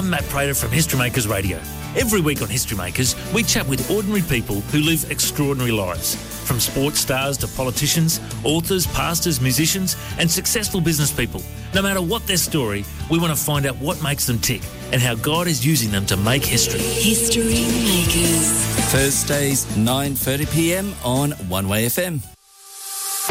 I'm Matt Prater from History Makers Radio. Every week on History Makers, we chat with ordinary people who live extraordinary lives. From sports stars to politicians, authors, pastors, musicians and successful business people. No matter what their story, we want to find out what makes them tick and how God is using them to make history. History Makers. Thursdays, 9:30 p.m. on One Way FM.